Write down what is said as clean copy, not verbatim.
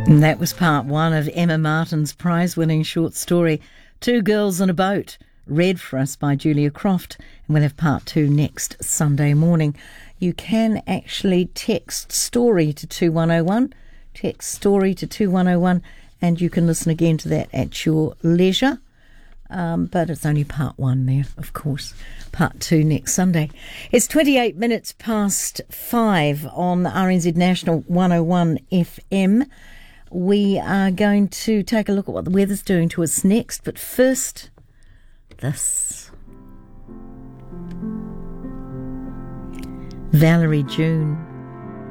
And that was part one of Emma Martin's prize-winning short story, Two Girls in a Boat, read for us by Julia Croft. And we'll have part two next Sunday morning. You can actually text story to 2101, text story to 2101, and you can listen again to that at your leisure. But it's only part one there, of course. Part two next Sunday. It's 28 minutes past 5 on RNZ National 101 FM. We are going to take a look at what the weather's doing to us next. But first, this. Valerie June.